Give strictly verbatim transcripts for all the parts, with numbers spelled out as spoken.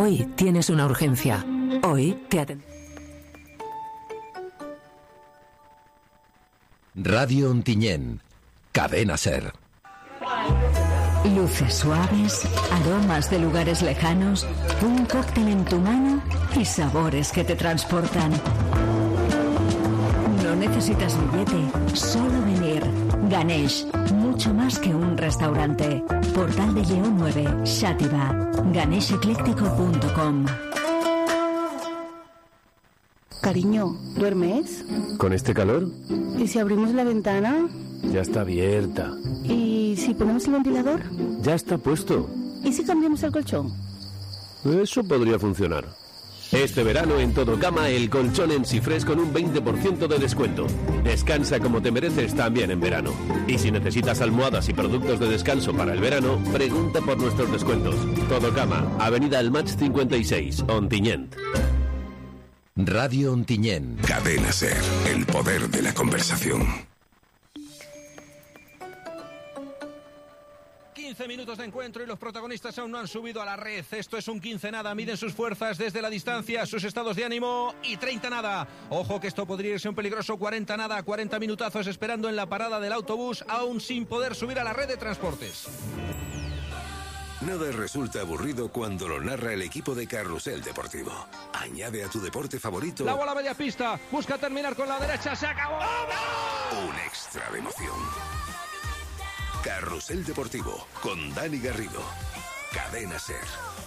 Hoy tienes una urgencia. Hoy te atendemos. Radio Ontinyent, Cadena SER. Luces suaves, aromas de lugares lejanos, un cóctel en tu mano y sabores que te transportan. No necesitas billete, solo venir. Ganesh, mucho más que un restaurante. Portal de Lleón nueve, Xàtiva. ganesh ecléctico punto com. Cariño, ¿duermes? ¿Con este calor? ¿Y si abrimos la ventana? Ya está abierta. ¿Y si ponemos el ventilador? Ya está puesto. ¿Y si cambiamos el colchón? Eso podría funcionar. Este verano en Todocama el colchón en Sifres con un veinte por ciento de descuento. Descansa como te mereces también en verano. Y si necesitas almohadas y productos de descanso para el verano, pregunta por nuestros descuentos. Todocama, Avenida El Match cincuenta y seis, Ontinyent. Radio Ontinyent. Cadena SER, el poder de la conversación. quince minutos de encuentro y los protagonistas aún no han subido a la red. Esto es un quince nada, miden sus fuerzas desde la distancia, sus estados de ánimo, y treinta nada. Ojo que esto podría irse un peligroso cuarenta nada, cuarenta minutazos esperando en la parada del autobús, aún sin poder subir a la red de transportes. Nada resulta aburrido cuando lo narra el equipo de Carrusel Deportivo. Añade a tu deporte favorito La bola media pista, busca terminar con la derecha, se acabó. un extra de emoción. Carrusel Deportivo con Dani Garrido. Cadena SER.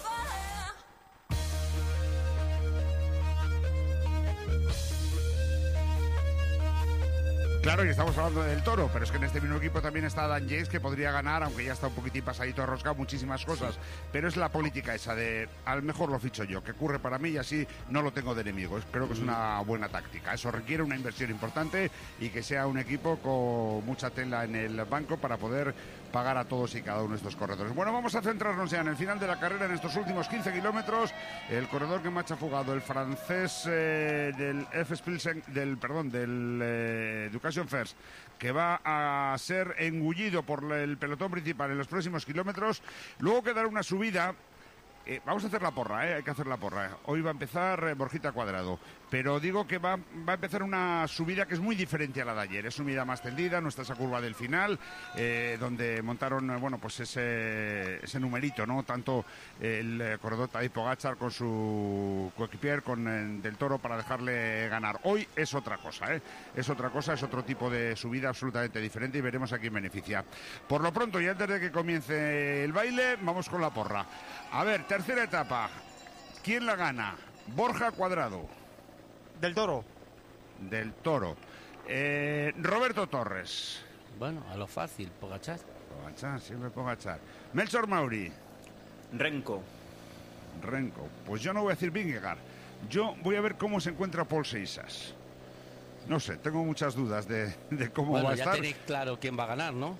Claro, y estamos hablando del Toro, pero es que en este mismo equipo también está Dan James, que podría ganar, aunque ya está un poquitín pasadito de rosca, muchísimas cosas. Pero es la política esa de, al mejor lo ficho yo, que ocurre para mí y así no lo tengo de enemigo. Creo que es una buena táctica. Eso requiere una inversión importante y que sea un equipo con mucha tela en el banco para poder pagar a todos y cada uno de estos corredores. Bueno, vamos a centrarnos ya en el final de la carrera, en estos últimos quince kilómetros. El corredor que más ha fugado, el francés eh, del F. Spilsen, del, perdón, del eh, Education First, que va a ser engullido por el pelotón principal en los próximos kilómetros. Luego quedará una subida. Eh, vamos a hacer la porra, eh, hay que hacer la porra. Hoy va a empezar eh, Borjita Cuadrado, pero digo que va, va a empezar una subida que es muy diferente a la de ayer. Es subida más tendida, no está esa curva del final, eh, donde montaron, eh, bueno, pues ese, ese numerito, ¿no? Tanto el eh, corredor Tadej Pogačar con su coequipier, con el del Toro, para dejarle ganar. Hoy es otra cosa, ¿eh? Es otra cosa, es otro tipo de subida absolutamente diferente y veremos a quién beneficia. Por lo pronto, y antes de que comience el baile, vamos con la porra. A ver, tercera etapa. ¿Quién la gana? Borja Cuadrado. Del Toro. Del Toro. Eh, Roberto Torres. Bueno, a lo fácil, Pogačar. Pogačar, siempre Pogačar. Melchor Mauri. Renko. Renko. Pues yo no voy a decir Vingegaard. Yo voy a ver cómo se encuentra Paul Seixas. No sé, tengo muchas dudas de, de cómo bueno, va a ya estar. tenéis claro quién va a ganar, ¿no?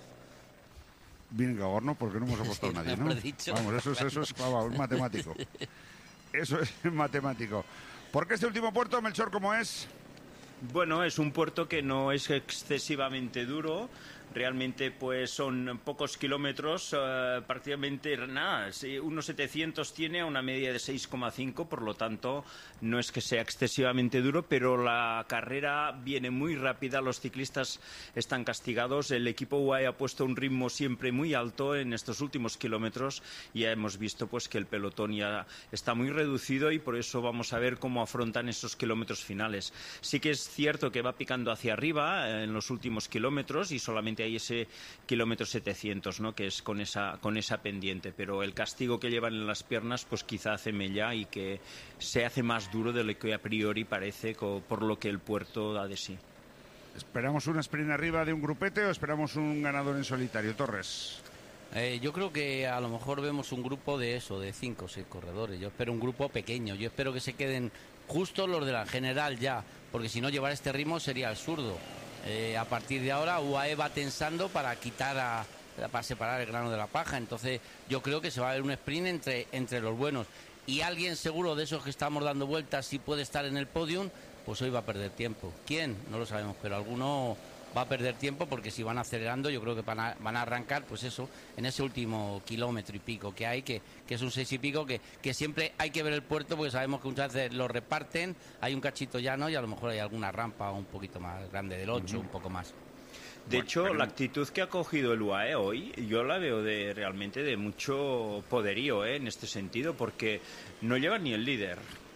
Vingegaard no, porque no hemos apostado a nadie, ¿no? Dicho. Vamos, eso es, eso es claro, un matemático. Eso es matemático. ¿Por qué este último puerto, Melchor, cómo es? Bueno, es un puerto que no es excesivamente duro. Realmente pues son pocos kilómetros, uh, prácticamente nada, si unos setecientos tiene a una media de seis coma cinco, por lo tanto no es que sea excesivamente duro, pero la carrera viene muy rápida, los ciclistas están castigados, el equipo U A E ha puesto un ritmo siempre muy alto en estos últimos kilómetros y ya hemos visto pues que el pelotón ya está muy reducido y por eso vamos a ver cómo afrontan esos kilómetros finales. Sí que es cierto que va picando hacia arriba en los últimos kilómetros y solamente hay ese kilómetro setecientos, ¿no? Que es con esa con esa pendiente, pero el castigo que llevan en las piernas pues quizá hace mella y que se hace más duro de lo que a priori parece por lo que el puerto da de sí. ¿Esperamos un sprint arriba de un grupete o esperamos un ganador en solitario, Torres? Eh, yo creo que a lo mejor vemos un grupo de eso, de cinco o seis corredores. Yo espero un grupo pequeño, yo espero que se queden justo los de la general ya, porque si no llevar este ritmo sería absurdo. Eh, a partir de ahora U A E va tensando para quitar a, para separar el grano de la paja, entonces yo creo que se va a ver un sprint entre, entre los buenos y alguien seguro de esos que estamos dando vueltas si puede estar en el podium, pues hoy va a perder tiempo. ¿Quién? No lo sabemos, pero alguno va a perder tiempo, porque si van acelerando yo creo que van a, van a arrancar, pues eso, en ese último kilómetro y pico que hay, que, que es un seis y pico, que, que siempre hay que ver el puerto, porque sabemos que muchas veces lo reparten, hay un cachito llano y a lo mejor hay alguna rampa un poquito más grande del ocho, uh-huh. un poco más. De bueno, hecho, pero... la actitud que ha cogido el U A E hoy, yo la veo de realmente de mucho poderío, ¿eh? En este sentido, porque no lleva ni el líder.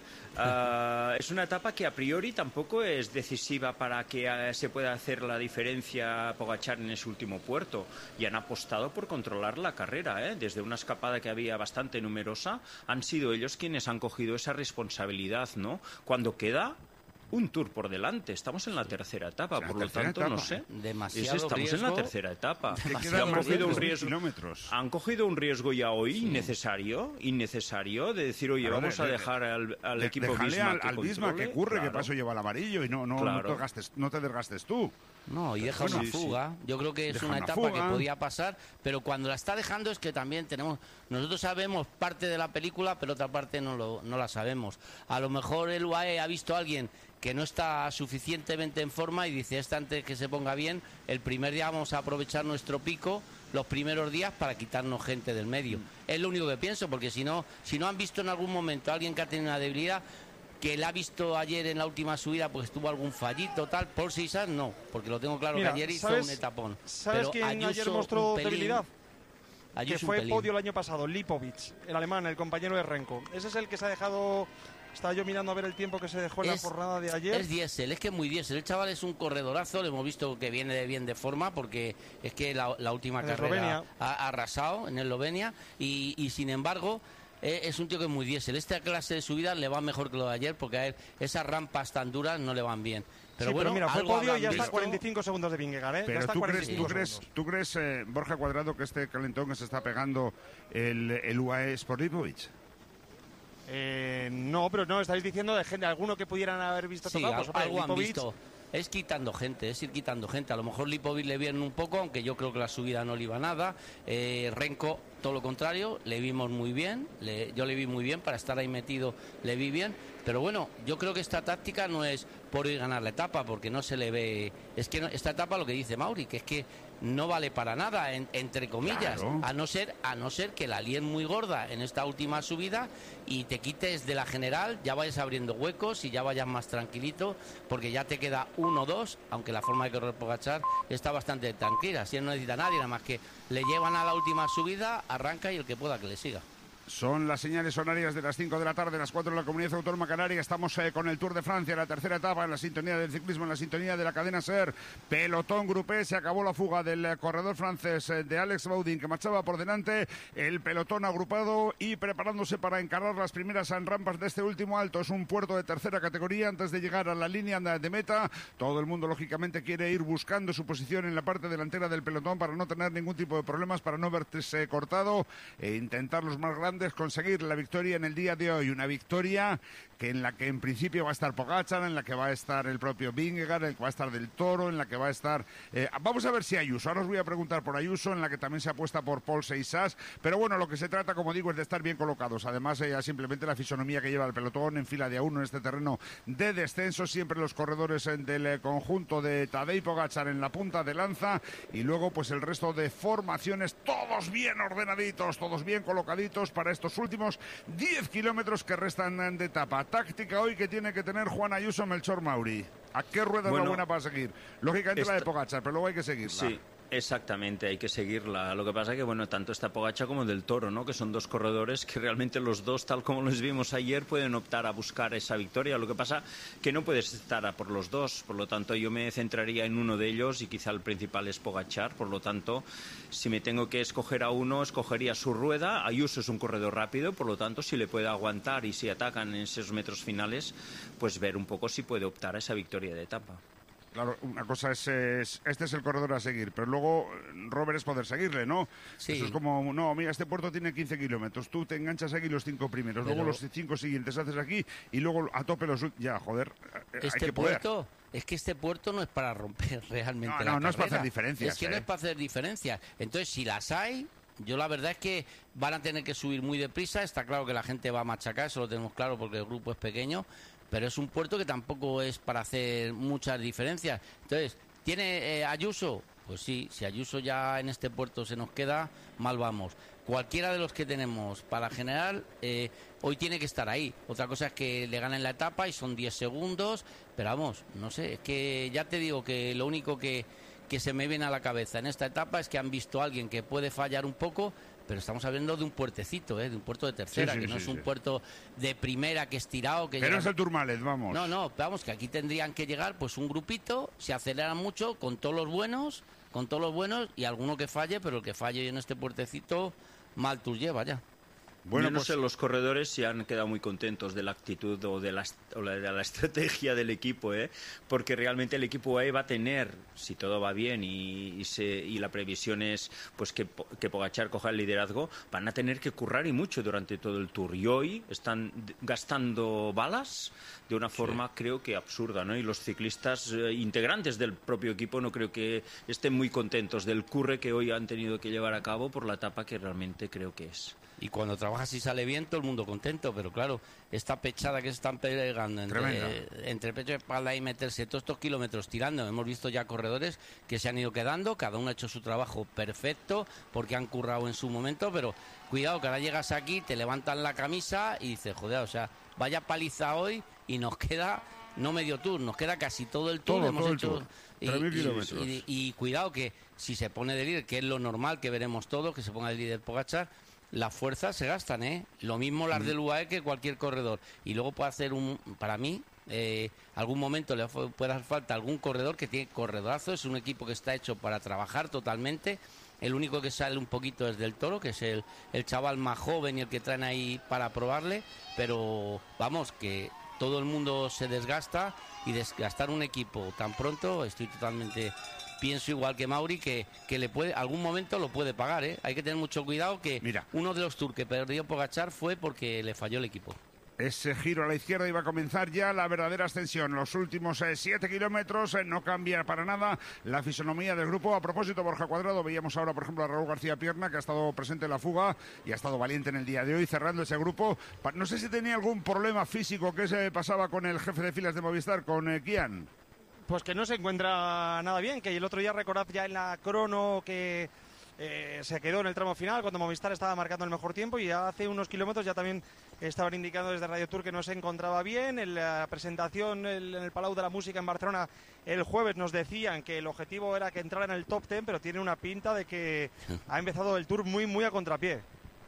Uh, es una etapa que a priori tampoco es decisiva para que uh, se pueda hacer la diferencia Pogačar en ese último puerto, y han apostado por controlar la carrera, ¿eh? Desde una escapada que había bastante numerosa, han sido ellos quienes han cogido esa responsabilidad, ¿no? Cuando queda un tour por delante, estamos en la tercera etapa, la por tercera lo tanto, etapa. no sé. Demasiado es, estamos riesgo. en la tercera etapa. Han cogido un riesgo. Kilómetros. Han cogido un riesgo ya hoy sí. innecesario, innecesario, de decir, oye, claro, vamos de, a dejar al, al de, equipo Bisma al, que al Bisma que ocurre, claro. que paso lleva el amarillo y no, no, claro. no, te gastes, no te desgastes tú. No, y deja bueno, una fuga. Sí. Yo creo que es deja una etapa fuga. que podía pasar, pero cuando la está dejando es que también tenemos... Nosotros sabemos parte de la película, pero otra parte no, lo, no la sabemos. A lo mejor el U A E ha visto a alguien que no está suficientemente en forma y dice, este antes que se ponga bien, el primer día vamos a aprovechar nuestro pico, los primeros días, para quitarnos gente del medio. Mm. Es lo único que pienso, porque si no, si no han visto en algún momento a alguien que ha tenido una debilidad, que la ha visto ayer en la última subida, pues tuvo algún fallito, tal, por Sisas no, porque lo tengo claro. Mira, que ayer hizo un etapón. ¿Sabes pero quién Ayuso, ayer mostró pelín, debilidad? Ayuso que fue el podio el año pasado, Lipovic, el alemán, el compañero de Renko. Ese es el que se ha dejado... Estaba yo mirando a ver el tiempo que se dejó en es, la jornada de ayer. Es diésel, es que es muy diésel. El chaval es un corredorazo, lo hemos visto que viene de bien de forma, porque es que la, la última en carrera ha, ha arrasado en Eslovenia y, y sin embargo eh, es un tío que es muy diésel. Esta clase de subida le va mejor que lo de ayer, porque a él esas rampas tan duras no le van bien. Pero sí, bueno, pero mira, fue podio y ya visto. está cuarenta y cinco segundos de Vingegaard, ¿eh? Pero ya está tú crees, tú crees, segundos. tú crees eh, Borja Cuadrado, que este calentón que se está pegando el, el U A E es por Lipovic. Eh, no, pero no, estáis diciendo de gente, alguno que pudieran haber visto sí, tocado, pues, algo han visto. Es quitando gente, es ir quitando gente. A lo mejor Lipovic le viene un poco, aunque yo creo que la subida no le iba nada. Eh, Renko, todo lo contrario, le vimos muy bien. Le, yo le vi muy bien, para estar ahí metido le vi bien. Pero bueno, yo creo que esta táctica no es por ir a ganar la etapa, porque no se le ve... Es que no, esta etapa, lo que dice Mauri, que es que no vale para nada, en, entre comillas, claro. a no ser a no ser que la líen muy gorda en esta última subida y te quites de la general, ya vayas abriendo huecos y ya vayas más tranquilito, porque ya te queda uno o dos, aunque la forma de correr Pogačar está bastante tranquila. Si él no necesita a nadie, nada más que le llevan a la última subida, arranca y el que pueda que le siga. Son las señales horarias de las cinco de la tarde, las cuatro en la Comunidad Autónoma Canaria. Estamos eh, con el Tour de Francia, la tercera etapa, en la sintonía del ciclismo, en la sintonía de la cadena SER. Pelotón Grupé, se acabó la fuga del eh, corredor francés eh, de Alex Baudin, que marchaba por delante. El pelotón agrupado y preparándose para encarar las primeras rampas de este último alto. Es un puerto de tercera categoría antes de llegar a la línea de meta. Todo el mundo, lógicamente, quiere ir buscando su posición en la parte delantera del pelotón para no tener ningún tipo de problemas, para no verse cortado e intentar los más grandes conseguir la victoria en el día de hoy. Una victoria que en la que en principio va a estar Pogačar, en la que va a estar el propio Vingegaard, en la que va a estar Del Toro, en la que va a estar... Eh, vamos a ver si Ayuso. Ahora os voy a preguntar por Ayuso, en la que también se apuesta por Paul Seixas. Pero bueno, lo que se trata, como digo, es de estar bien colocados. Además, eh, simplemente la fisonomía que lleva el pelotón en fila de a uno en este terreno de descenso. Siempre los corredores eh, del eh, conjunto de Tadej Pogačar en la punta de lanza. Y luego, pues el resto de formaciones, todos bien ordenaditos, todos bien colocaditos para estos últimos diez kilómetros que restan de etapa. Táctica hoy que tiene que tener Juan Ayuso, Melchor Mauri. ¿A qué rueda bueno, es la buena para seguir? Lógicamente esta... la de Pogačar, pero luego hay que seguirla. Sí. Exactamente, hay que seguirla. Lo que pasa es que, bueno, tanto está Pogačar como Del Toro, ¿no? Que son dos corredores que realmente los dos, tal como los vimos ayer, pueden optar a buscar esa victoria. Lo que pasa que no puedes estar a por los dos. Por lo tanto, yo me centraría en uno de ellos y quizá el principal es Pogačar. Por lo tanto, si me tengo que escoger a uno, escogería su rueda. Ayuso es un corredor rápido, por lo tanto, si le puede aguantar y si atacan en esos metros finales, pues ver un poco si puede optar a esa victoria de etapa. Claro, una cosa es, es, este es el corredor a seguir, pero luego, Robert, es poder seguirle, ¿no? Sí. Eso es como, no, mira, este puerto tiene quince kilómetros, tú te enganchas aquí los cinco primeros, pero... luego los cinco siguientes haces aquí y luego a tope los... Ya, joder, este hay que poder. Puerto, es que este puerto no es para romper realmente no, la No, no carrera. es para hacer diferencias. Es que ¿eh? no es para hacer diferencias. Entonces, si las hay... Yo la verdad es que van a tener que subir muy deprisa, está claro que la gente va a machacar, eso lo tenemos claro porque el grupo es pequeño, pero es un puerto que tampoco es para hacer muchas diferencias. Entonces, ¿Tiene eh, Ayuso? Pues sí, si Ayuso ya en este puerto se nos queda, mal vamos. Cualquiera de los que tenemos para general, eh, hoy tiene que estar ahí. Otra cosa es que le ganen la etapa y son diez segundos, pero vamos, no sé, es que ya te digo que lo único que, que se me viene a la cabeza en esta etapa es que han visto a alguien que puede fallar un poco, pero estamos hablando de un puertecito, ¿eh? De un puerto de tercera, sí, sí, que no sí, es un sí. puerto de primera que es tirado. Que, que no es el Tourmalet, vamos. No, no, vamos, que aquí tendrían que llegar pues un grupito, se aceleran mucho con todos los buenos, con todos los buenos y alguno que falle, pero el que falle en este puertecito, mal tour lleva ya. Bueno, Yo no pues... sé, los corredores se han quedado muy contentos de la actitud o de la, o de la estrategia del equipo, ¿eh? Porque realmente el equipo A E va a tener, si todo va bien y, y, se, y la previsión es pues que, que Pogačar coja el liderazgo, van a tener que currar y mucho durante todo el Tour. Y hoy están gastando balas de una forma, sí. creo que absurda, ¿no? Y los ciclistas eh, integrantes del propio equipo no creo que estén muy contentos del curre que hoy han tenido que llevar a cabo por la etapa que realmente creo que es. Y cuando trabajas y sale bien, todo el mundo contento, pero claro, esta pechada que se están pegando entre, entre pecho y espalda y meterse todos estos kilómetros tirando, hemos visto ya corredores que se han ido quedando, cada uno ha hecho su trabajo perfecto, porque han currado en su momento, pero cuidado que ahora llegas aquí, te levantan la camisa y dices, joder, o sea, vaya paliza hoy y nos queda, no medio tour, nos queda casi todo el tour, todo, hemos todo hecho... El tour. Y, y, y, y cuidado que si se pone de líder, que es lo normal que veremos todo, que se ponga de líder Pogačar, las fuerzas se gastan, ¿eh? Lo mismo las del U A E que cualquier corredor. Y luego puede hacer un, para mí, eh, algún momento le puede hacer falta algún corredor que tiene corredorazo. Es un equipo que está hecho para trabajar totalmente. El único que sale un poquito es del Toro, que es el, el chaval más joven y el que traen ahí para probarle. Pero vamos, que todo el mundo se desgasta y desgastar un equipo tan pronto, estoy totalmente... Pienso igual que Mauri que, que le puede algún momento lo puede pagar, ¿eh? Hay que tener mucho cuidado que Mira. uno de los tours que perdió Pogačar fue porque le falló el equipo. Ese giro a la izquierda iba a comenzar ya la verdadera ascensión. Los últimos eh, siete kilómetros eh, no cambia para nada la fisonomía del grupo. A propósito, Borja Cuadrado, veíamos ahora, por ejemplo, a Raúl García Pierna, que ha estado presente en la fuga y ha estado valiente en el día de hoy, cerrando ese grupo. No sé si tenía algún problema físico que se pasaba con el jefe de filas de Movistar, con eh, Kian. Pues que no se encuentra nada bien, que el otro día recordad ya en la crono que eh, se quedó en el tramo final cuando Movistar estaba marcando el mejor tiempo y hace unos kilómetros ya también estaban indicando desde Radio Tour que no se encontraba bien. En la presentación en el Palau de la Música en Barcelona el jueves nos decían que el objetivo era que entrara en el top ten, pero tiene una pinta de que ha empezado el Tour muy muy a contrapié.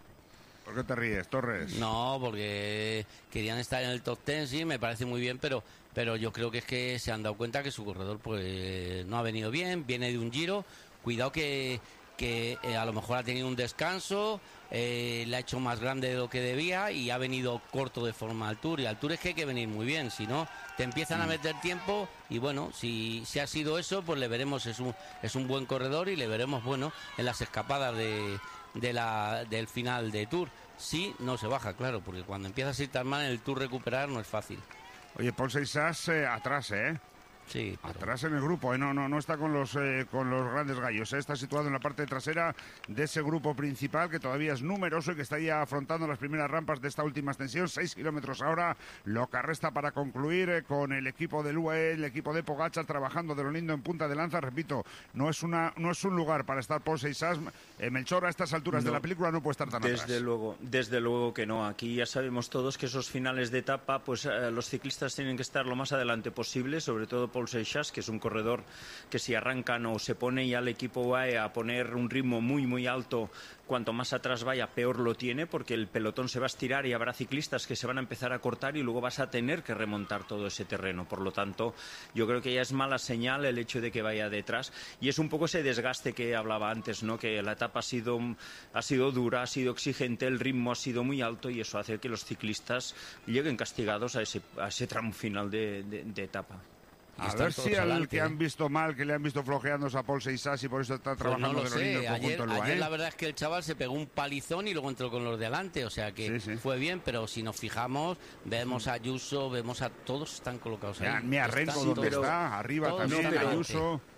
¿Por qué te ríes, Torres? No, porque querían estar en el top ten, sí, me parece muy bien, pero pero yo creo que es que se han dado cuenta que su corredor pues no ha venido bien, viene de un Giro, cuidado que, que eh, a lo mejor ha tenido un descanso, eh, le ha hecho más grande de lo que debía y ha venido corto de forma al Tour, y al Tour es que hay que venir muy bien, si no te empiezan mm. a meter tiempo y bueno, si, si ha sido eso, pues le veremos, es un, es un buen corredor y le veremos bueno en las escapadas de, de la, del final de Tour. Sí, no se baja, claro, porque cuando empiezas a ir tan mal en el Tour recuperar no es fácil. Oye, Paul Seixas eh, atrás, ¿eh? Sí, pero... atrás en el grupo, ¿eh? no, no, no está con los eh, con los grandes gallos, ¿eh? Está situado en la parte trasera de ese grupo principal que todavía es numeroso y que está ya afrontando las primeras rampas de esta última extensión, seis kilómetros ahora, lo que resta para concluir eh, con el equipo del U A E, el equipo de Pogačar trabajando de lo lindo en punta de lanza. Repito, no es una no es un lugar para estar Paul Seixas. Eh, Melchor, a estas alturas no, de la película no puede estar tan desde atrás. Luego, desde luego que no. Aquí ya sabemos todos que esos finales de etapa, pues eh, los ciclistas tienen que estar lo más adelante posible, sobre todo Paul Seixas, que es un corredor que si arrancan o se pone ya el equipo U A E a poner un ritmo muy muy alto, cuanto más atrás vaya peor lo tiene, porque el pelotón se va a estirar y habrá ciclistas que se van a empezar a cortar y luego vas a tener que remontar todo ese terreno. Por lo tanto, yo creo que ya es mala señal el hecho de que vaya detrás y es un poco ese desgaste que hablaba antes, ¿no? Que la etapa ha sido, ha sido dura, ha sido exigente, el ritmo ha sido muy alto y eso hace que los ciclistas lleguen castigados a ese, a ese tramo final de, de, de etapa. A ver si al que han visto mal, que le han visto flojeando a Paul Seixas y por eso está trabajando pues no lo de lo lindo sé. el conjunto Ayer, del U A E. ayer la verdad es que el chaval se pegó un palizón y luego entró con los de adelante, o sea que sí, sí. fue bien, pero si nos fijamos, vemos a Ayuso, vemos a todos están colocados ahí. Mira, Renko donde está, arriba también, Ayuso.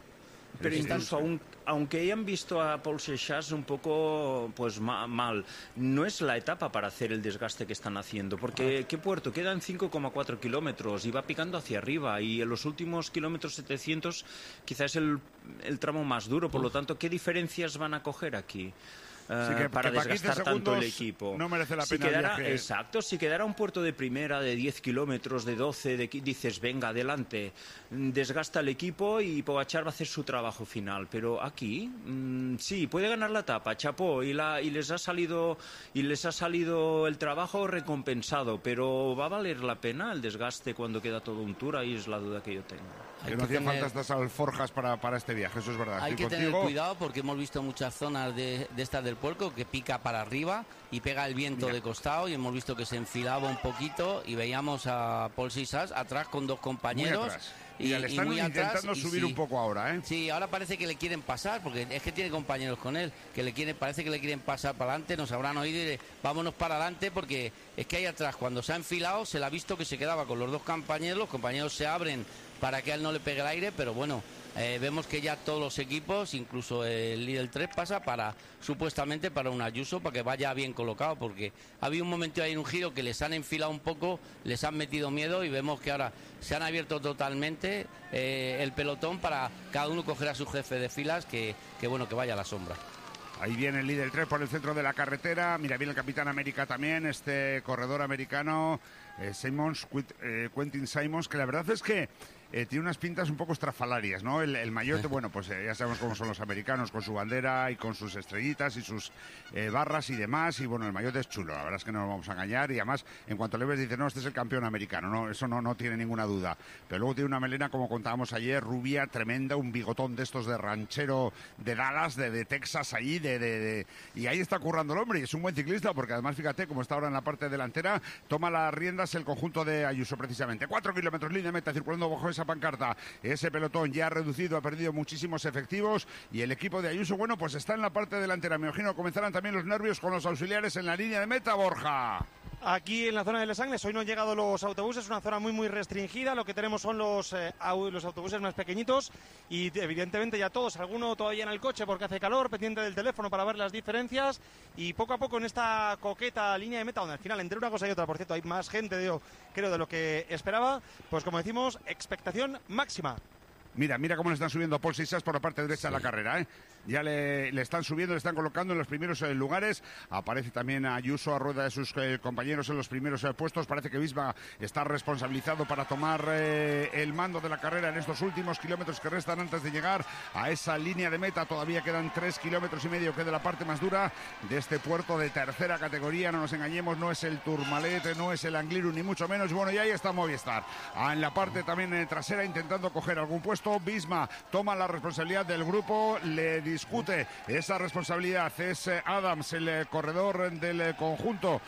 Pero incluso aun, aunque hayan visto a Paul Seixas un poco pues ma, mal, no es la etapa para hacer el desgaste que están haciendo, porque ¿qué puerto? Quedan cinco coma cuatro kilómetros y va picando hacia arriba, y en los últimos kilómetros setecientos quizás es el, el tramo más duro, por lo tanto, ¿qué diferencias van a coger aquí? Sí, que, para que desgastar tanto el equipo. No merece la si pena quedara, el viaje. Exacto, si quedara un puerto de primera de diez kilómetros, de doce, de, dices, venga, adelante, desgasta el equipo y Pogačar va a hacer su trabajo final. Pero aquí, mmm, sí, puede ganar la etapa, chapó, y, la, y, les ha salido, y les ha salido el trabajo recompensado, pero ¿va a valer la pena el desgaste cuando queda todo un tour? Ahí es la duda que yo tengo. Que no hacía falta estas alforjas para, para este viaje, eso es verdad. Hay Estoy que contigo. tener cuidado porque hemos visto muchas zonas de, de estas del puerco que pica para arriba y pega el viento Mira. de costado, y hemos visto que se enfilaba un poquito y veíamos a Paul Seixas atrás con dos compañeros. Y, y le están y muy intentando atrás, subir sí, un poco ahora, ¿eh? Sí, ahora parece que le quieren pasar, porque es que tiene compañeros con él, que le quieren, parece que le quieren pasar para adelante, nos habrán oído y le, vámonos para adelante, porque es que ahí atrás, cuando se ha enfilado, se le ha visto que se quedaba con los dos compañeros, los compañeros se abren para que a él no le pegue el aire, pero bueno, eh, vemos que ya todos los equipos, incluso el líder tres, pasa para, supuestamente, para un Ayuso, para que vaya bien colocado, porque había un momento ahí en un giro que les han enfilado un poco, les han metido miedo, y vemos que ahora se han abierto totalmente eh, el pelotón para cada uno coger a su jefe de filas, que, que bueno, que vaya a la sombra. Ahí viene el líder tres por el centro de la carretera. Mira, viene el Capitán América también, este corredor americano, eh, Simons, eh, Quentin Simons, que la verdad es que eh, tiene unas pintas un poco estrafalarias, ¿no? El, el maillot, bueno, pues eh, ya sabemos cómo son los americanos, con su bandera y con sus estrellitas y sus eh, barras y demás. Y bueno, el maillot es chulo, la verdad es que no nos vamos a engañar. Y además, en cuanto le ves, dice, no, este es el campeón americano, no, eso no, no tiene ninguna duda. Pero luego tiene una melena, como contábamos ayer, rubia, tremenda, un bigotón de estos de ranchero de Dallas, de, de Texas, allí, de, de, de... y ahí está currando el hombre, y es un buen ciclista, porque además, fíjate, como está ahora en la parte delantera, toma las riendas el conjunto de Ayuso, precisamente. Cuatro kilómetros, línea de meta, circulando bajo esa pancarta. Ese pelotón ya ha reducido, ha perdido muchísimos efectivos, y el equipo de Ayuso, bueno, pues está en la parte delantera. Me imagino comenzarán también los nervios con los auxiliares en la línea de meta, Borja. Aquí en la zona de Les Angles hoy no han llegado los autobuses, una zona muy muy restringida, lo que tenemos son los, eh, los autobuses más pequeñitos, y evidentemente ya todos, alguno todavía en el coche porque hace calor, pendiente del teléfono para ver las diferencias, y poco a poco en esta coqueta línea de meta, donde al final entre una cosa y otra, por cierto, hay más gente de, creo de lo que esperaba, pues como decimos, expectación máxima. Mira, mira cómo le están subiendo a Paul Seixas por la parte derecha sí. de la carrera, ¿eh? Ya le, le están subiendo, le están colocando en los primeros eh, lugares. Aparece también Ayuso a rueda de sus eh, compañeros en los primeros eh, puestos. Parece que Visma está responsabilizado para tomar eh, el mando de la carrera en estos últimos kilómetros que restan antes de llegar a esa línea de meta. Todavía quedan tres kilómetros y medio, que de la parte más dura de este puerto de tercera categoría. No nos engañemos, no es el Tourmalet, no es el Angliru, ni mucho menos. Bueno, y ahí está Movistar. Ah, en la parte también eh, trasera, intentando coger algún puesto. Visma toma la responsabilidad del grupo, le discute esa responsabilidad. Es eh, Adams, el eh, corredor del eh, conjunto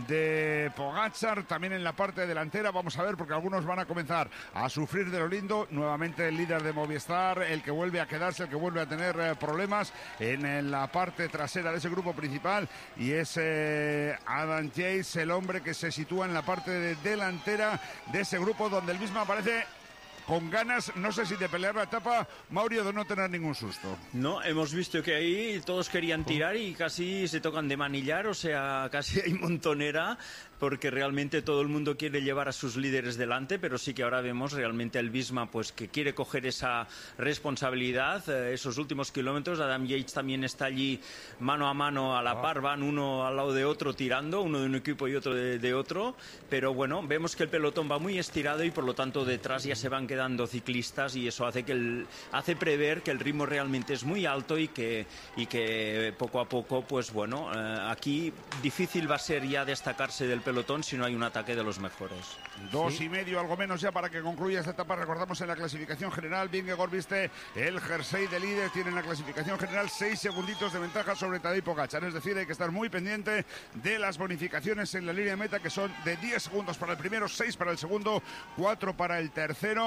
de Pogačar, también en la parte delantera. Vamos a ver, porque algunos van a comenzar a sufrir de lo lindo. Nuevamente el líder de Movistar, el que vuelve a quedarse, el que vuelve a tener eh, problemas en, en la parte trasera de ese grupo principal, y es eh, Adam Yates, el hombre que se sitúa en la parte de delantera de ese grupo, donde el mismo aparece con ganas, no sé si de pelear la etapa, Mauricio, de no tener ningún susto. No, hemos visto que ahí todos querían tirar y casi se tocan de manillar, o sea, casi hay montonera, porque realmente todo el mundo quiere llevar a sus líderes delante, pero sí que ahora vemos realmente el Visma pues que quiere coger esa responsabilidad, eh, esos últimos kilómetros. Adam Yates también está allí mano a mano a la par, van uno al lado de otro tirando, uno de un equipo y otro de, de otro, pero bueno, vemos que el pelotón va muy estirado y por lo tanto detrás ya se van quedando ciclistas, y eso hace que el, hace prever que el ritmo realmente es muy alto y que, y que poco a poco, pues bueno, eh, aquí difícil va a ser ya destacarse del pelotón si no hay un ataque de los mejores. Dos ¿Sí? y medio, algo menos ya para que concluya esta etapa. Recordamos en la clasificación general, Vingegaard viste el jersey de líder, tiene en la clasificación general seis segunditos de ventaja sobre Tadej Pogačar, es decir, hay que estar muy pendiente de las bonificaciones en la línea de meta, que son de diez segundos para el primero, seis para el segundo, cuatro para el tercero.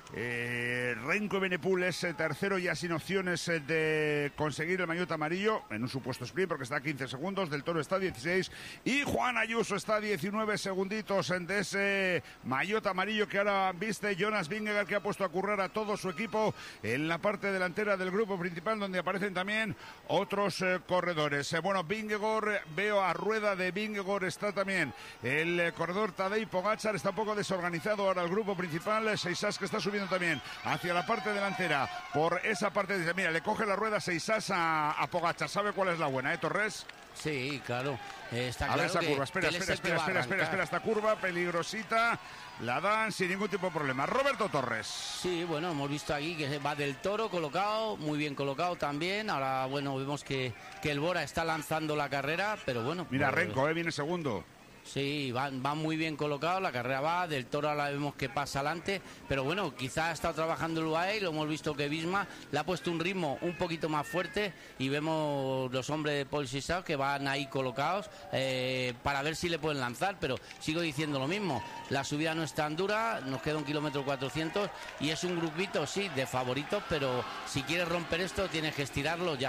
Eh, Renko Evenepoel es eh, tercero ya sin opciones eh, de conseguir el maillot amarillo en un supuesto sprint porque está a quince segundos, Del Toro está a dieciséis y Juan Ayuso está a diecinueve segunditos de ese maillot amarillo que ahora viste Jonas Vingegaard, que ha puesto a currar a todo su equipo en la parte delantera del grupo principal, donde aparecen también otros eh, corredores. Eh, bueno, Vingegaard, eh, veo a rueda de Vingegaard, está también el eh, corredor Tadej Pogačar, está un poco desorganizado ahora el grupo principal, eh, Seisas, que está subiendo también hacia la parte delantera por esa parte. Dice, mira, le coge la rueda Seisas a, a Pogačar. ¿Sabe cuál es la buena, eh, Torres? Sí, claro. Eh, está a claro ver esa que, curva, espera, que espera, espera, espera, espera, espera, esta curva peligrosita, la dan sin ningún tipo de problema. Roberto Torres. Sí, bueno, hemos visto aquí que va Del Toro colocado, muy bien colocado también. Ahora, bueno, vemos que, que el Bora está lanzando la carrera, pero bueno. Mira, pues, Renko, eh, viene segundo. Sí, van, van muy bien colocados, la carrera va, Del Toro ahora vemos que pasa adelante, pero bueno, quizás ha estado trabajando el U A E y lo hemos visto que Visma le ha puesto un ritmo un poquito más fuerte y vemos los hombres de Paul Sisao que van ahí colocados eh, para ver si le pueden lanzar, pero sigo diciendo lo mismo, la subida no es tan dura, nos queda un kilómetro cuatrocientos y es un grupito, sí, de favoritos, pero si quieres romper esto tienes que estirarlo ya.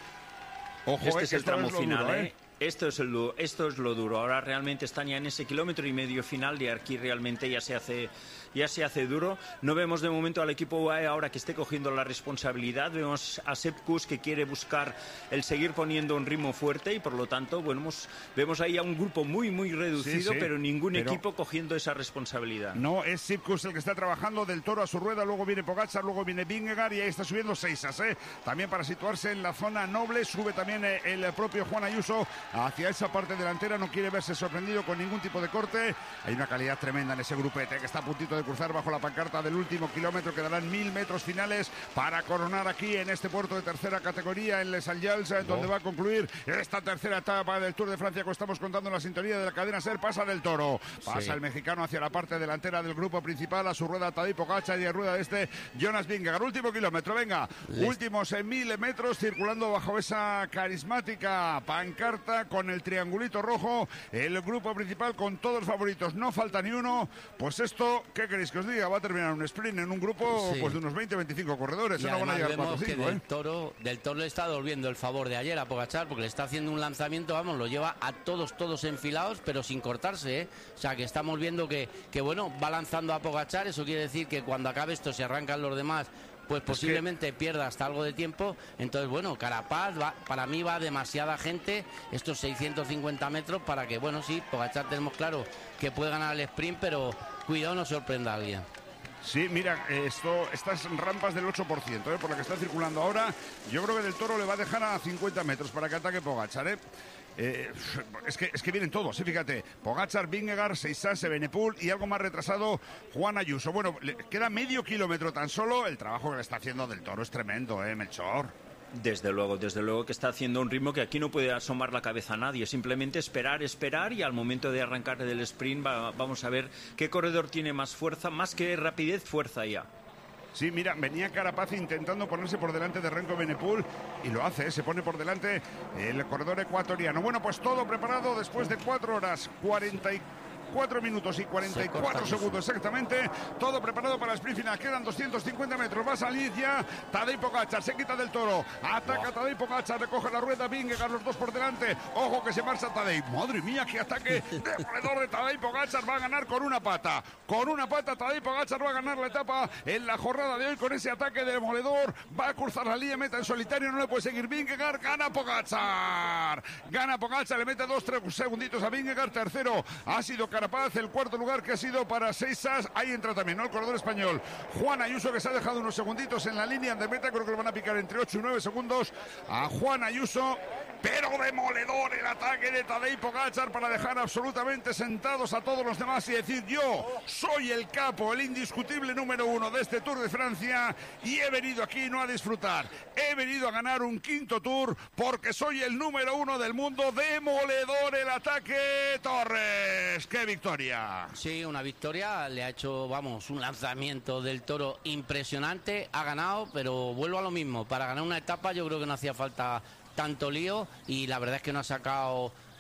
Ojo, este eh, es el tramo es final, duro, ¿eh? Esto es, el, esto es lo duro. Ahora realmente están ya en ese kilómetro y medio final y aquí realmente ya se hace ya se hace duro. No vemos de momento al equipo U A E ahora que esté cogiendo la responsabilidad. Vemos a Sepp Kuss que quiere buscar el seguir poniendo un ritmo fuerte y por lo tanto bueno, vemos, vemos ahí a un grupo muy muy reducido, sí, sí, pero ningún pero equipo cogiendo esa responsabilidad. No, es Sepp Kuss el que está trabajando, Del Toro a su rueda, luego viene Pogačar, luego viene Vingegaard y ahí está subiendo Seisas, ¿eh? También para situarse en la zona noble, sube también eh, el propio Juan Ayuso hacia esa parte delantera, no quiere verse sorprendido con ningún tipo de corte. Hay una calidad tremenda en ese grupete que está a puntito de cruzar bajo la pancarta del último kilómetro. Quedarán mil metros finales para coronar aquí en este puerto de tercera categoría en Les Allials, oh. donde va a concluir esta tercera etapa del Tour de Francia que estamos contando en la sintonía de la cadena SER. Pasa Del Toro, pasa sí. el mexicano hacia la parte delantera del grupo principal, a su rueda Tadej Pogačar y a rueda de este Jonas Vingegaard. Último kilómetro, venga, Les... últimos en mil metros circulando bajo esa carismática pancarta con el triangulito rojo, el grupo principal con todos los favoritos, no falta ni uno. Pues esto, ¿qué queréis que os diga? Va a terminar un sprint en un grupo sí. pues de unos veinte a veinticinco corredores, y no van a llegar vemos cuatro o cinco, que Del ¿eh? Toro, Del Toro le está devolviendo el favor de ayer a Pogačar porque le está haciendo un lanzamiento, vamos, lo lleva a todos, todos enfilados, pero sin cortarse, ¿eh? O sea, que estamos viendo que, que bueno, va lanzando a Pogačar, eso quiere decir que cuando acabe esto se arrancan los demás, pues posiblemente es que... pierda hasta algo de tiempo. Entonces, bueno, Carapaz, va, para mí va demasiada gente, estos seiscientos cincuenta metros, para que, bueno, sí, Pogačar tenemos claro que puede ganar el sprint, pero cuidado no sorprenda a alguien. Sí, mira, esto, estas rampas del ocho por ciento, ¿eh? por la que está circulando ahora, yo creo que Del Toro le va a dejar a cincuenta metros para que ataque Pogačar, ¿eh? Eh, es, que, es que vienen todos, ¿eh? Fíjate, Pogačar, Vingegaard, Seisas, Evenepoel y algo más retrasado Juan Ayuso. Bueno, le queda medio kilómetro tan solo, el trabajo que le está haciendo Del Toro es tremendo, ¿eh, Melchor? Desde luego, desde luego que está haciendo un ritmo que aquí no puede asomar la cabeza a nadie, simplemente esperar, esperar y al momento de arrancar del sprint va, vamos a ver qué corredor tiene más fuerza, más que rapidez, fuerza ya. Sí, mira, venía Carapaz intentando ponerse por delante de Renko Evenepoel y lo hace, ¿eh? Se pone por delante el corredor ecuatoriano. Bueno, pues todo preparado después de cuatro horas, cuarenta y cuatro minutos y cuarenta y cuatro segundos exactamente, todo preparado para el sprint final. Quedan doscientos cincuenta metros, va a salir ya Tadej Pogačar, se quita Del Toro, ataca wow. Tadej Pogačar, recoge la rueda, Vingegaard, los dos por delante, ojo que se marcha Tadej, madre mía, qué ataque demoledor de Tadej Pogačar, va a ganar con una pata, con una pata Tadej Pogačar va a ganar la etapa en la jornada de hoy con ese ataque demoledor, va a cruzar la línea, meta en solitario, no le puede seguir Vingegaard, gana Pogačar, gana Pogačar, le mete dos, tres segunditos a Vingegaard, tercero ha sido Carapaz, el cuarto lugar que ha sido para Seisas, ahí entra también, ¿no? El corredor español Juan Ayuso, que se ha dejado unos segunditos en la línea de meta, creo que le van a picar entre ocho y nueve segundos a Juan Ayuso, pero demoledor el ataque de Tadej Pogačar para dejar absolutamente sentados a todos los demás y decir: yo soy el capo, el indiscutible número uno de este Tour de Francia y he venido aquí no a disfrutar, he venido a ganar un quinto Tour porque soy el número uno del mundo. Demoledor el ataque, Torres, qué victoria. Sí, una victoria, le ha hecho, vamos, un lanzamiento del Toro impresionante, ha ganado, pero vuelvo a lo mismo, para ganar una etapa yo creo que no hacía falta tanto lío y la verdad es que no ha sacado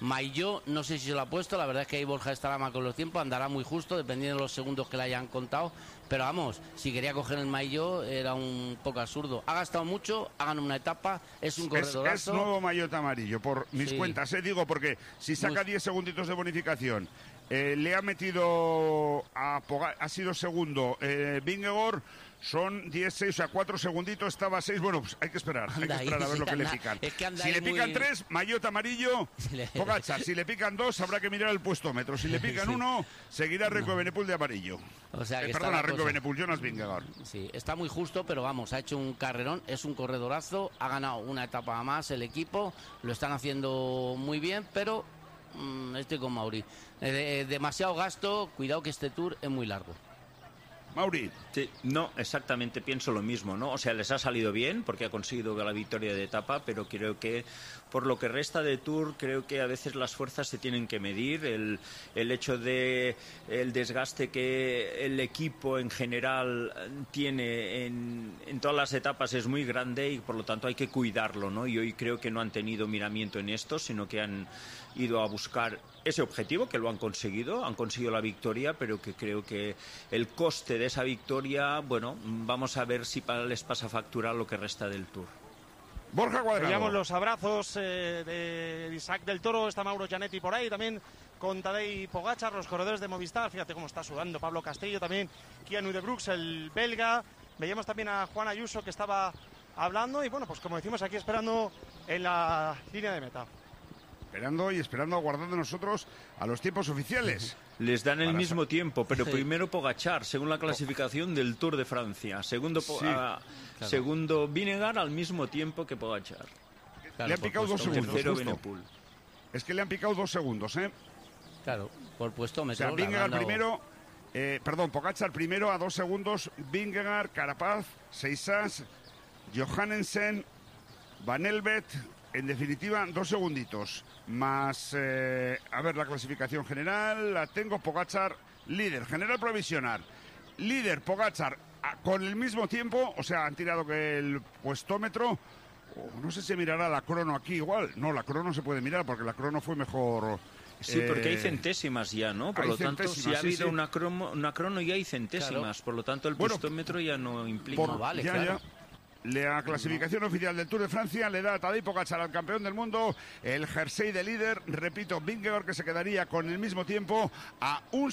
Maillot, no sé si se lo ha puesto, la verdad es que ahí Borja estará mal con los tiempos, andará muy justo, dependiendo de los segundos que le hayan contado. Pero vamos, si quería coger el Maillot era un poco absurdo. Ha gastado mucho, ha ganado una etapa, es un corredorazo. Es, es nuevo Maillot amarillo, por mis Sí. cuentas, eh, digo, porque si saca diez segunditos de bonificación, eh, le ha metido a Poga- ha sido segundo eh, Vingegaard, son diez, seis, o sea, cuatro segunditos, estaba seis, bueno, pues hay que esperar, hay que Anda ahí, esperar a ver sí lo que que le anda- pican. es que anda Si ahí le pican muy- tres, Maillot amarillo, Pogačar. Si le pican dos, habrá que mirar el puestómetro. Si le pican Sí. uno, seguirá Renko No. Benepul de amarillo. O sea, que Eh, está perdona, la Renko cosa. Benepul, Jonas Vingegaard. Sí, está muy justo, pero vamos, ha hecho un carrerón, es un corredorazo, ha ganado una etapa más el equipo, lo están haciendo muy bien, pero mmm, estoy con Mauri. Eh, de- demasiado gasto, cuidado que este Tour es muy largo. Mauri. Sí, no, exactamente, pienso lo mismo, ¿no? O sea, les ha salido bien porque ha conseguido la victoria de etapa, pero creo que por lo que resta de Tour, creo que a veces las fuerzas se tienen que medir. El, el hecho de el desgaste que el equipo en general tiene en, en todas las etapas es muy grande y por lo tanto hay que cuidarlo, ¿no? Y hoy creo que no han tenido miramiento en esto, sino que han ido a buscar ese objetivo, que lo han conseguido, han conseguido la victoria, pero que creo que el coste de esa victoria, bueno, vamos a ver si pa- les pasa factura lo que resta del Tour. Borja Cuadrado. Veíamos los abrazos eh, de Isaac del Toro, está Mauro Gianetti por ahí, también con Tadej Pogačar, los corredores de Movistar. Fíjate cómo está sudando Pablo Castillo, también Keanu de Brooks, el belga. Veíamos también a Juan Ayuso, que estaba hablando, y bueno, pues como decimos, aquí esperando en la línea de meta. Esperando y esperando, aguardando nosotros a los tiempos oficiales. Les dan el Para mismo sa- tiempo, pero Sí. primero Pogačar, según la clasificación del Tour de Francia. Segundo, Po- Sí. ah, Claro. segundo Vingegaard al mismo tiempo que Pogačar. le han picado dos segundos. Tercero justo. Benepul. Es que le han picado dos segundos, ¿eh? Claro, por puesto O me sea, Vingegaard primero, eh, perdón, Pogačar primero a dos segundos, Vingegaard, Carapaz, Seisas, Johannesen, Van Elbet, en definitiva, dos segunditos. Más, eh, a ver, la clasificación general, la tengo, Pogačar, líder, general provisional. Líder, Pogačar, a- con el mismo tiempo, o sea, han tirado que el puestómetro, o no sé si mirará la crono aquí igual. No, la crono se puede mirar porque la crono fue mejor. Sí, porque hay eh, centésimas ya, ¿no? Por hay lo tanto, si centésimas, ha sí, habido sí. Una, cromo- una crono ya hay centésimas, Claro. por lo tanto el Bueno, pustómetro ya no implica. Por- ya, ya. La clasificación oficial del Tour de Francia le da a Tadej Pogačar al campeón del mundo el jersey de líder. Repito, Vingegaard, que se quedaría con el mismo tiempo a un,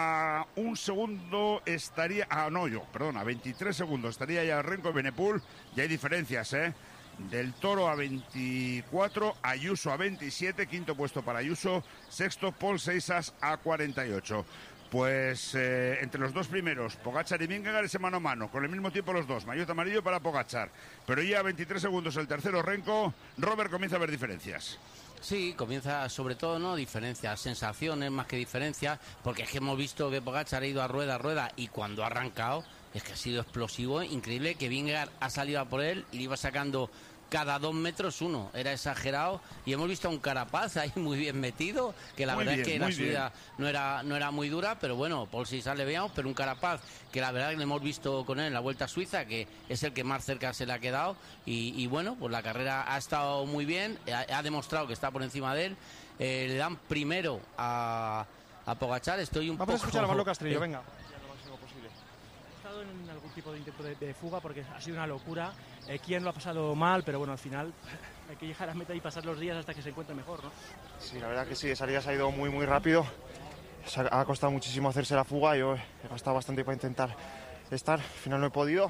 a un segundo estaría... Ah, no, yo, perdón, a veintitrés segundos estaría ya Renko Benepul. Ya hay diferencias, ¿eh? Del Toro a veinticuatro, Ayuso a veintisiete, quinto puesto para Ayuso, sexto Paul Seisas a cuarenta y ocho. Pues eh, entre los dos primeros, Pogačar y Vingegaard, ese mano a mano, con el mismo tiempo los dos, maillot amarillo para Pogačar. Pero ya a veintitrés segundos el tercero Renko, Robert comienza a ver diferencias. Sí, comienza sobre todo, ¿no? Diferencias, sensaciones más que diferencias, porque es que hemos visto que Pogačar ha ido a rueda a rueda y cuando ha arrancado es que ha sido explosivo, increíble, que Vingegaard ha salido a por él y le iba sacando cada dos metros uno, era exagerado, y hemos visto a un Carapaz ahí muy bien metido, que la Muy verdad bien, es que la muy subida no era, no era muy dura, pero bueno, por si sale veamos, pero un Carapaz que la verdad que le hemos visto con él en la Vuelta a Suiza, que es el que más cerca se le ha quedado, y, y bueno, pues la carrera ha estado muy bien, ha, ha demostrado que está por encima de él, eh, le dan primero a, a Pogačar, estoy un Vamos poco... a escuchar a Pablo Castrillo, eh, venga. He estado en algún tipo de intento de, de fuga porque ha sido una locura. Eh, Kian lo ha pasado mal, pero bueno, al final hay que llegar a meta y pasar los días hasta que se encuentre mejor, ¿no? Sí, la verdad que sí, esa salida se ha ido muy muy rápido. Se ha, ha costado muchísimo hacerse la fuga, yo he gastado bastante para intentar estar, al final no he podido.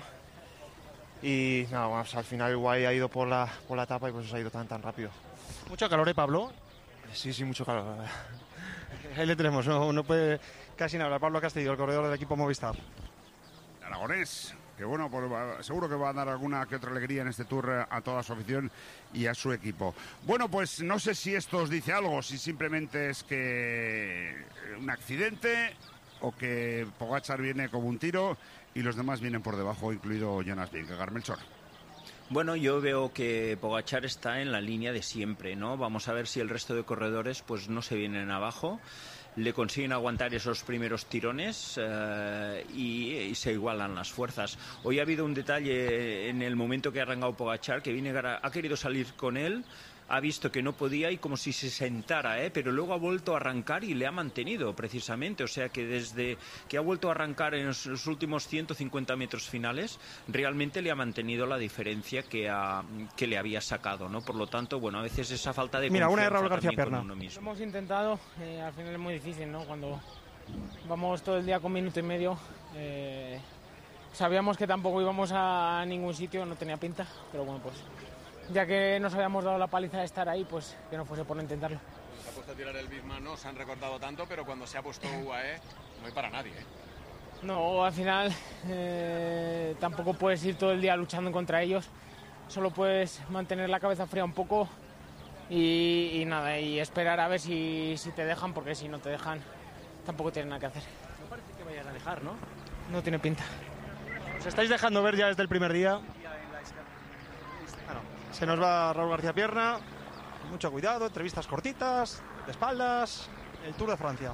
Y nada, bueno, pues al final el guay ha ido por la, por la etapa y por eso se ha ido tan tan rápido. Mucho calor, ¿eh, Pablo? Sí, sí, mucho calor, la verdad. Ahí le tenemos, no, no puede casi nada. Pablo Castillo, el corredor del equipo Movistar. Aragonés, que bueno, pues va- seguro que va a dar alguna que otra alegría en este Tour eh, a toda su afición y a su equipo. Bueno, pues no sé si esto os dice algo, si simplemente es que un accidente o que Pogačar viene como un tiro y los demás vienen por debajo, incluido Jonas Vingegaard. Melchor. Bueno, yo veo que Pogačar está en la línea de siempre, ¿no? Vamos a ver si el resto de corredores pues no se vienen abajo, le consiguen aguantar esos primeros tirones eh, y, y se igualan las fuerzas. Hoy ha habido un detalle en el momento que ha arrancado Pogačar, que Vingegaard ha, ha querido salir con él, ha visto que no podía y como si se sentara, ¿eh? Pero luego ha vuelto a arrancar y le ha mantenido precisamente, o sea que desde que ha vuelto a arrancar en los, los últimos ciento cincuenta metros finales, realmente le ha mantenido la diferencia que, ha, que le había sacado, ¿no? Por lo tanto, bueno, a veces esa falta de Mira, confianza una de Raúl García también Pierna. con uno mismo. Lo hemos intentado, eh, al final es muy difícil, ¿no? Cuando vamos todo el día con minuto y medio, eh, sabíamos que tampoco íbamos a ningún sitio, no tenía pinta, pero bueno, pues ya que nos habíamos dado la paliza de estar ahí, pues que no fuese por no intentarlo. Se ha puesto a tirar el Bismarck, no se han recortado tanto, pero cuando se ha puesto U A E no hay para nadie, ¿eh? No, al final eh, tampoco puedes ir todo el día luchando contra ellos, solo puedes mantener la cabeza fría un poco y, y nada, y esperar a ver si, si te dejan, porque si no te dejan tampoco tienen nada que hacer. No parece que vayan a dejar, ¿no? No tiene pinta. Os estáis dejando ver ya desde el primer día. Bueno, se nos va Raúl García Pierna. Mucho cuidado, entrevistas cortitas, de espaldas, el Tour de Francia.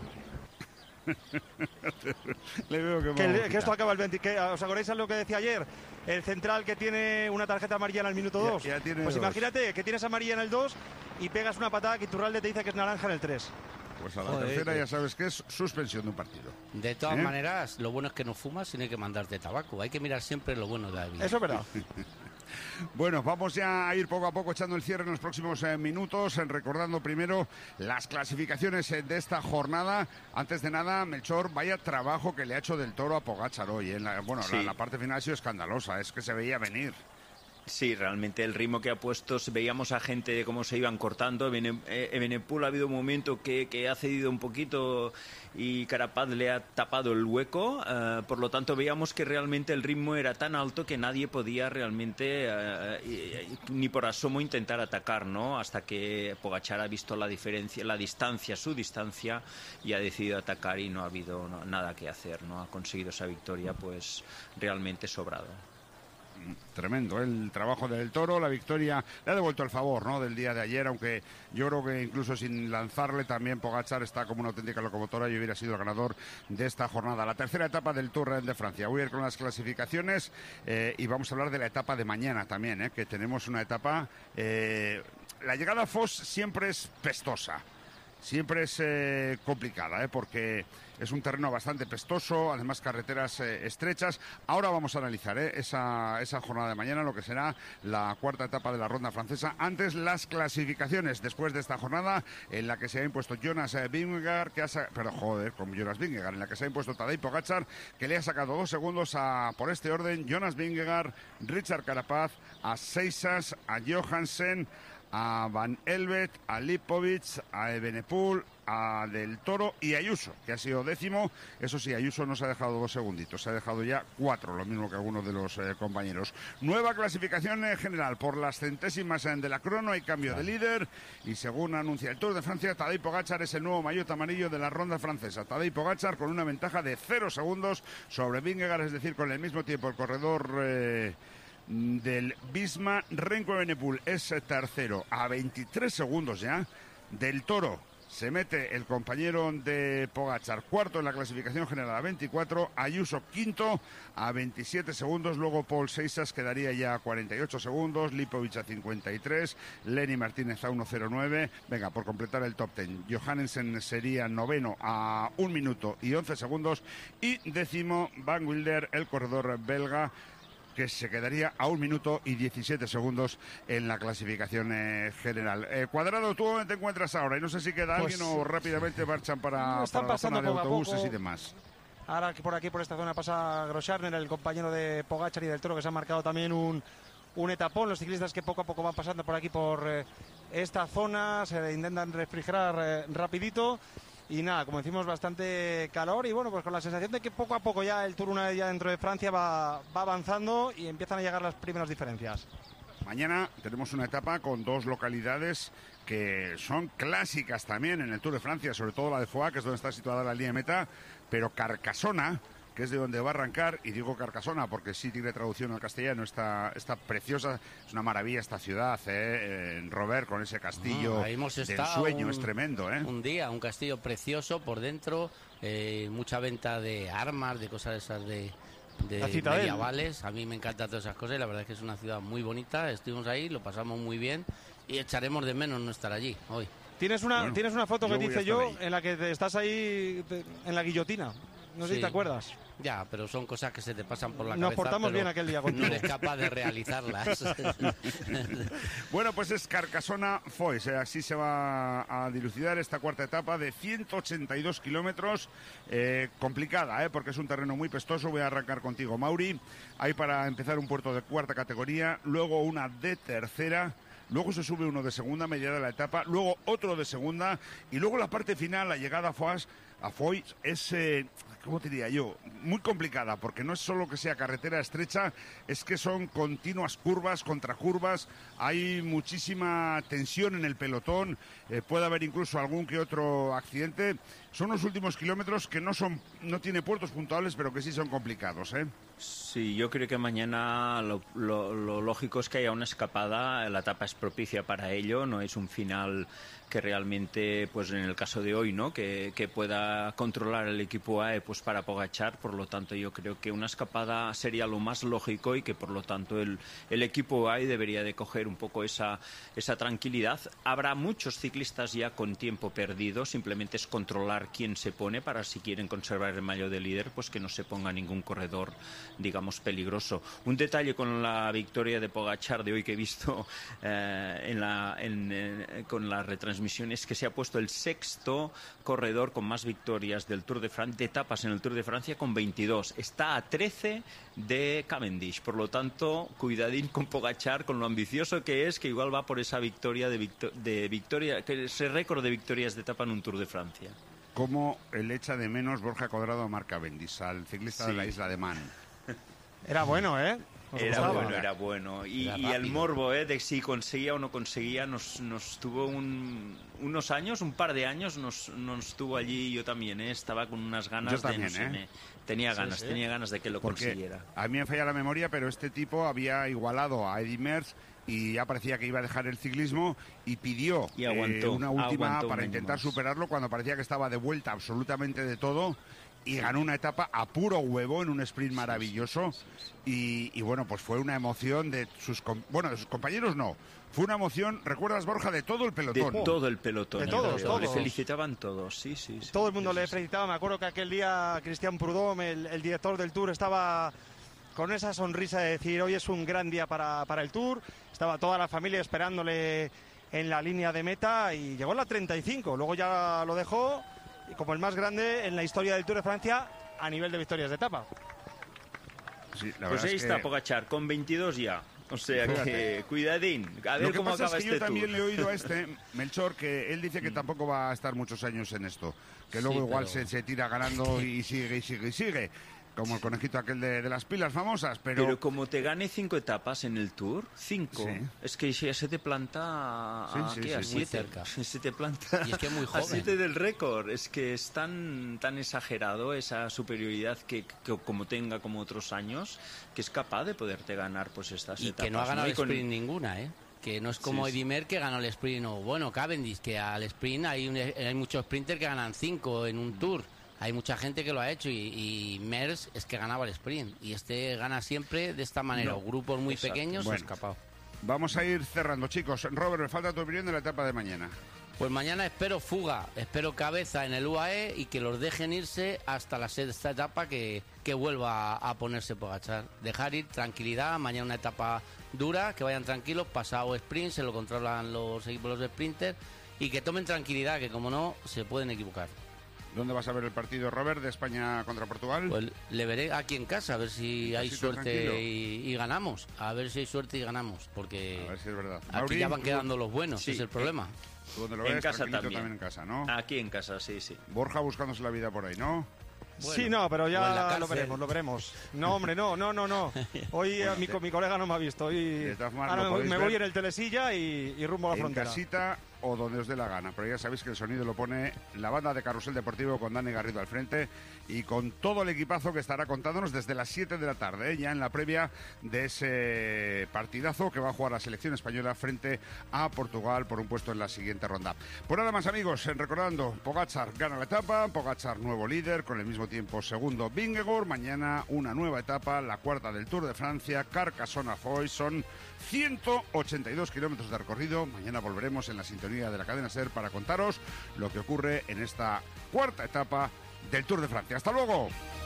Le veo que, que, que esto acaba el veinte. Que, ¿os acordáis de lo que decía ayer? El central que tiene una tarjeta amarilla en el minuto dos. Ya, ya tiene pues dos. Imagínate que tienes amarilla en el dos y pegas una patada que Iturralde te dice que es naranja en el tres. Pues a la Joder, tercera que- ya sabes que es suspensión de un partido. De todas ¿Eh? maneras, lo bueno es que no fumas, sino hay que mandarte tabaco. Hay que mirar siempre lo bueno de la vida. Eso es verdad. Bueno, vamos ya a ir poco a poco echando el cierre en los próximos eh, minutos, eh, recordando primero las clasificaciones eh, de esta jornada. Antes de nada, Melchor, vaya trabajo que le ha hecho Del Toro a Pogačar hoy. eh. La- bueno, Sí. la, la parte final ha sido escandalosa, es que se veía venir. Sí, realmente el ritmo que ha puesto, veíamos a gente de cómo se iban cortando. Ebene- eh, Evenepoel ha habido un momento que, que ha cedido un poquito y Carapaz le ha tapado el hueco, eh, por lo tanto veíamos que realmente el ritmo era tan alto que nadie podía realmente eh, y- y- ni por asomo intentar atacar, ¿no? Hasta que Pogačar ha visto la diferencia, la distancia, su distancia, y ha decidido atacar y no ha habido no- nada que hacer, ¿no? Ha conseguido esa victoria pues realmente sobrado. Tremendo, ¿eh? El trabajo del Toro, la victoria, le ha devuelto el favor, ¿no?, del día de ayer, aunque yo creo que incluso sin lanzarle también Pogačar está como una auténtica locomotora y hubiera sido el ganador de esta jornada. La tercera etapa del Tour de Francia. Voy a ir con las clasificaciones eh, y vamos a hablar de la etapa de mañana también, ¿eh?, que tenemos una etapa... Eh, la llegada a Foss siempre es pestosa. Siempre es eh, complicada, ¿eh? Porque es un terreno bastante pestoso, además carreteras eh, estrechas. Ahora vamos a analizar ¿eh? esa, esa jornada de mañana, lo que será la cuarta etapa de la ronda francesa. Antes, las clasificaciones después de esta jornada en la que se ha impuesto Jonas Vingegaard, que ha sa- pero joder, con Jonas Vingegaard, en la que se ha impuesto Tadej Pogačar, que le ha sacado dos segundos a, por este orden, Jonas Vingegaard, Richard Carapaz, a Seisas, a Johansen, a Van Elvet, a Lipovic, a Evenepoel, a Del Toro y a Ayuso, que ha sido décimo. Eso sí, Ayuso no se ha dejado dos segunditos, se ha dejado ya cuatro, lo mismo que algunos de los eh, compañeros. Nueva clasificación eh, general por las centésimas eh, de la crono, hay cambio de líder y según anuncia el Tour de Francia, Tadej Pogačar es el nuevo maillot amarillo de la ronda francesa. Tadej Pogačar con una ventaja de cero segundos sobre Vingegaard, es decir, con el mismo tiempo el corredor... Eh, del Bisma. Renko Evenepoel es tercero a veintitrés segundos ya. Del Toro se mete el compañero de Pogačar cuarto en la clasificación general a veinticuatro, Ayuso quinto a veintisiete segundos, luego Paul Seisas quedaría ya a cuarenta y ocho segundos, Lipovic a cincuenta y tres, Lenny Martínez a uno cero nueve, venga, por completar el top ten, Johansen sería noveno a un minuto y once segundos y décimo Van Wilder, el corredor belga, que se quedaría a un minuto y diecisiete segundos en la clasificación eh, general. Eh, Cuadrado, ¿tú dónde te encuentras ahora? Y no sé si queda Pues, alguien o rápidamente marchan para, están para la zona pasando de poco a autobuses poco. y demás. Ahora que por aquí, por esta zona, pasa Groscharner, el compañero de Pogačar y Del Toro, que se ha marcado también un, un etapón. Los ciclistas que poco a poco van pasando por aquí, por eh, esta zona, se intentan refrigerar eh, rapidito. Y nada, como decimos, bastante calor y bueno, pues con la sensación de que poco a poco ya el Tour, una vez ya dentro de Francia, va, va avanzando y empiezan a llegar las primeras diferencias. Mañana tenemos una etapa con dos localidades que son clásicas también en el Tour de Francia, sobre todo la de Foix, que es donde está situada la línea de meta, pero Carcassona, que es de donde va a arrancar, y digo Carcassona porque sí tiene traducción al castellano, está, está preciosa, es una maravilla esta ciudad, ¿eh? En Robert, con ese castillo Ah, ahí hemos del estado sueño, un- es tremendo, ¿eh? Un día, un castillo precioso por dentro, eh, mucha venta de armas, de cosas esas de, de La Citadel. medievales. A mí me encantan todas esas cosas y la verdad es que es una ciudad muy bonita. Estuvimos ahí, lo pasamos muy bien y echaremos de menos no estar allí hoy. Tienes una, Bueno, tienes una foto yo que voy a dice estar yo ahí. en la que te estás ahí te- en la guillotina. No sé Sí. si te acuerdas. Ya, pero son cosas que se te pasan por la Nos cabeza. portamos pero bien aquel día contigo. No eres capaz de realizarlas. Bueno, pues es Carcassona-Foix, eh, así se va a dilucidar esta cuarta etapa de ciento ochenta y dos kilómetros, eh, complicada, eh, porque es un terreno muy pestoso. Voy a arrancar contigo, Mauri. Hay para empezar un puerto de cuarta categoría, luego una de tercera, luego se sube uno de segunda, media de la etapa, luego otro de segunda, y luego la parte final, la llegada a Foix, a Foix es, eh, ¿cómo te diría yo? Muy complicada, porque no es solo que sea carretera estrecha, es que son continuas curvas, contracurvas, hay muchísima tensión en el pelotón, eh, puede haber incluso algún que otro accidente. Son los últimos kilómetros que no son, no tiene puertos puntuables, pero que sí son complicados, ¿eh? Sí, yo creo que mañana lo, lo- lo lógico es que haya una escapada, la etapa es propicia para ello, no es un final que realmente, pues en el caso de hoy, ¿no? Que, que pueda controlar el equipo A E pues para Pogačar, por lo tanto yo creo que una escapada sería lo más lógico y que por lo tanto el, el equipo A E debería de coger un poco esa, esa tranquilidad. Habrá muchos ciclistas ya con tiempo perdido, simplemente es controlar quién se pone para si quieren conservar el maillot de líder, pues que no se ponga ningún corredor, digamos, peligroso. Un detalle con la victoria de Pogačar de hoy que he visto eh, en la, en, eh, con la retransmisión es que se ha puesto el sexto corredor con más victorias del Tour de Francia, de etapas en el Tour de Francia, con veintidós. Está a trece de Cavendish, por lo tanto, cuidadín con Pogačar, con lo ambicioso que es, que igual va por esa victoria de, victo- de victoria, que ese récord de victorias de etapa en un Tour de Francia. Cómo le echa de menos Borja Cuadrado a Marc Cavendish, al ciclista Sí. de la isla de Man. Era bueno, ¿eh? Nos Era gustaba. bueno, era bueno. Y, Era y el rápido. morbo, ¿eh? De si conseguía o no conseguía, nos, nos tuvo un- unos años, un par de años, nos, nos tuvo allí. Yo también, ¿eh? Estaba con unas ganas Yo también, de... no sé, ¿eh? me- tenía Sí, ganas, sí. tenía ganas de que lo Porque consiguiera. a mí me falla la memoria, pero este tipo había igualado a Eddy Merckx y ya parecía que iba a dejar el ciclismo y pidió Y aguantó, eh, una última aguantó un para año intentar más. superarlo cuando parecía que estaba de vuelta absolutamente de todo y ganó una etapa a puro huevo en un sprint maravilloso y, y bueno, pues fue una emoción de sus com- bueno, de sus compañeros no, fue una emoción, ¿recuerdas, Borja, de todo el De pelotón? todo el pelotón. De yo todos, creo. Le todos. felicitaban todos, sí, sí. sí. Todo el mundo le felicitaba. Me acuerdo que aquel día Cristian Prudhomme, el, el director del Tour, estaba con esa sonrisa de decir hoy es un gran día para, para el Tour. Estaba toda la familia esperándole en la línea de meta y llegó en la treinta y cinco. Luego ya lo dejó y como el más grande en la historia del Tour de Francia a nivel de victorias de etapa. Sí, la Pues verdad ahí es está que- Pogačar, con veintidós ya. O sea Fíjate. que, cuidadín. A ver Lo que cómo pasa acaba es que este yo también Tour. le he oído a este Melchor que él dice que tampoco va a estar muchos años en esto, que luego Sí, igual pero- se, se tira ganando y sigue y sigue y sigue, como el conejito aquel de, de las pilas famosas, pero, Pero como te gane cinco etapas en el Tour, cinco, Sí. es que ya se te planta a, Sí, a- sí, ¿qué? sí, a muy siete. cerca. Se te planta Y es que es muy a joven. siete del récord. Es que es tan, tan exagerado esa superioridad que, que como tenga como otros años, que es capaz de poderte ganar pues estas Y etapas. que no ha ganado Y el con- sprint ninguna, ¿eh? Que no es como Sí, sí. Eddy Merckx que ganó el sprint, o bueno, Cavendish, que al sprint hay, un- hay muchos sprinters que ganan cinco en un tour. Hay mucha gente que lo ha hecho y, y Merckx es que ganaba el sprint. Y este gana siempre de esta manera, No. o grupos muy Exacto. pequeños Bueno. o escapados. vamos a ir cerrando, chicos. Robert, me falta tu opinión de la etapa de mañana. Pues mañana espero fuga, espero cabeza en el U A E y que los dejen irse hasta la sexta etapa que, que vuelva a, a ponerse Pogačar. Dejar ir, tranquilidad, mañana una etapa dura, que vayan tranquilos, pasado sprint, se lo controlan los equipos los sprinters y que tomen tranquilidad, que como no, se pueden equivocar. ¿Dónde vas a ver el partido, Robert, de España contra Portugal? Pues le veré aquí en casa, a ver si hay Casito suerte tranquilo. y, y ganamos, a ver si hay suerte y ganamos, porque A ver si es verdad. aquí Mauri, ya van ¿tú- quedando los buenos, Sí. es el problema. ¿tú dónde lo En ves? casa Tranquilito también. en casa, ¿no? Aquí en casa, sí, sí. Borja buscándose la vida por ahí, ¿no? Sí, no, pero o en la ya cárcel. lo veremos, lo veremos. No, hombre, no, no, no, no. Hoy eh, mi, co- mi colega no me ha visto. Hoy, De todas formas, ahora lo me, voy- podéis me ver voy en el telesilla y, y rumbo a la En frontera. casita, o donde os dé la gana. Pero ya sabéis que el sonido lo pone la banda de Carrusel Deportivo con Dani Garrido al frente y con todo el equipazo que estará contándonos desde las siete de la tarde, ¿eh? Ya en la previa de ese partidazo que va a jugar la selección española frente a Portugal por un puesto en la siguiente ronda. Por nada más, amigos, recordando, Pogačar gana la etapa, Pogačar nuevo líder, con el mismo tiempo segundo Vingegaard. Mañana una nueva etapa, la cuarta del Tour de Francia, Carcassonne-Foix, son ciento ochenta y dos kilómetros de recorrido. Mañana volveremos en la sintonía de la cadena SER para contaros lo que ocurre en esta cuarta etapa del Tour de Francia. ¡Hasta luego!